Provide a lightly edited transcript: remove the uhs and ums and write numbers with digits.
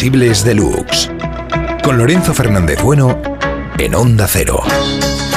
Imposibles Deluxe. Con Lorenzo Fernández Bueno en Onda Cero.